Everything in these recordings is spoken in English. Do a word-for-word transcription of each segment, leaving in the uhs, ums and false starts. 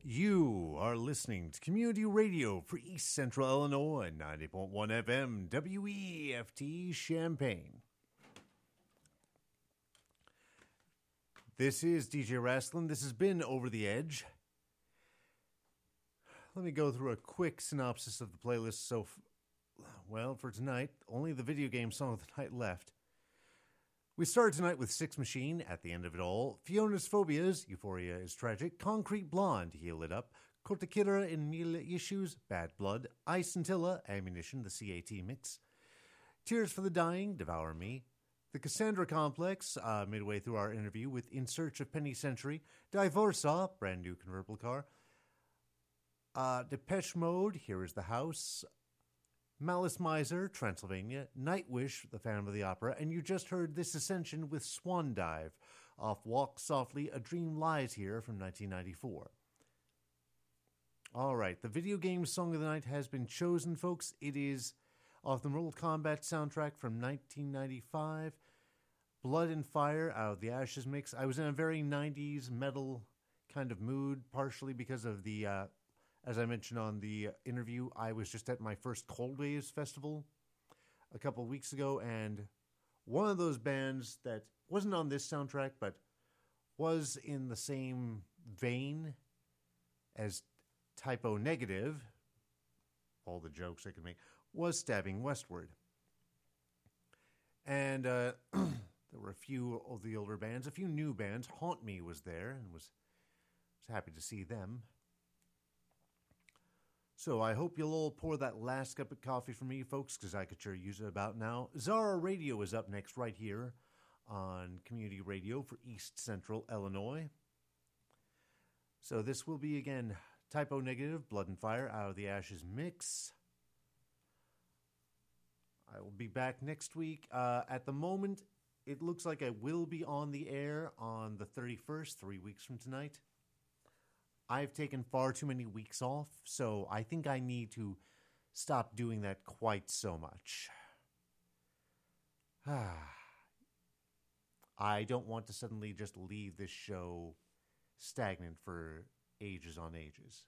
You are listening to Community Radio for East Central Illinois, ninety point one F M, W E F T Champaign. This is D J Rasslin. This has been Over the Edge. Let me go through a quick synopsis of the playlist. So, well, for tonight, only the video game song of the night left. We started tonight with Six Machine, At the End of It All, Fiona's Phobias, Euphoria is Tragic, Concrete Blonde, Heal It Up, Kota Killer in Mille Issues, Bad Blood, Ice Scintilla, Ammunition, the C A T mix, Tears for the Dying, Devour Me, The Cassandra Complex, uh, midway through our interview with In Search of Penny Century, Divorsa, brand new convertible car, uh, Depeche Mode, Here Is the House, Malice Miser, Transylvania, Nightwish, The Phantom of the Opera, and you just heard This Ascension with Swan Dive off Walk Softly, A Dream Lies Here from nineteen ninety-four. All right, the video game song of the night has been chosen, folks. It is off the Mortal Kombat soundtrack from nineteen ninety-five, Blood and Fire out of the Ashes mix. I was in a very nineties metal kind of mood, partially because of the... Uh, As I mentioned on the interview, I was just at my first Cold Waves festival a couple of weeks ago, and one of those bands that wasn't on this soundtrack, but was in the same vein as Typo Negative, all the jokes I could make, was Stabbing Westward. And uh, there were a few of the older bands, a few new bands. Haunt Me was there, and was, was happy to see them. So I hope you'll all pour that last cup of coffee for me, folks, because I could sure use it about now. Zara Radio is up next right here on Community Radio for East Central Illinois. So this will be, again, Typo Negative, Blood and Fire, Out of the Ashes mix. I will be back next week. Uh, at the moment, it looks like I will be on the air on the thirty-first, three weeks from tonight. I've taken far too many weeks off, so I think I need to stop doing that quite so much. I don't want to suddenly just leave this show stagnant for ages on ages.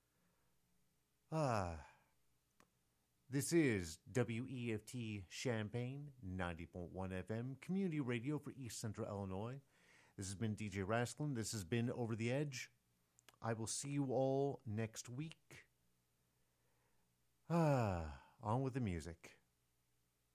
Ah, this is W E F T Champaign, ninety point one F M, Community Radio for East Central Illinois. This has been D J Rasslin. This has been Over the Edge. I will see you all next week. Ah, on with the music.